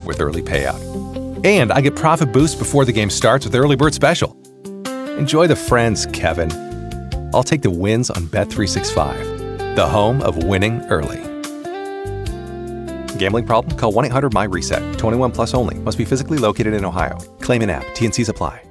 with early payout. And I get profit boost before the game starts with Early Bird Special. Enjoy the friends, Kevin. I'll take the wins on Bet365, the home of winning early. Gambling problem? Call 1-800-MY-RESET. 21 plus only. Must be physically located in Ohio. Claim in app. T&Cs apply.